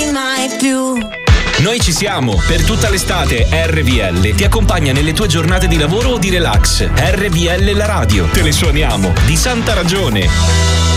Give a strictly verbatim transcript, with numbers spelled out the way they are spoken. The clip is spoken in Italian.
mai più. Noi ci siamo, per tutta l'estate R V L ti accompagna nelle tue giornate di lavoro o di relax. R V L la radio, te le suoniamo, di santa ragione.